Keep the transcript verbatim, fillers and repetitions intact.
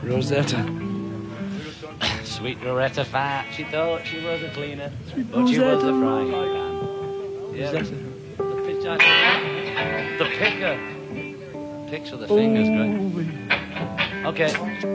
Rosetta. Sweet Loretta Fat. She thought she was a cleaner, but she was a frying pan. Yeah, Rosetta. the pitcher. The picker. Picks with the fingers, great. Okay.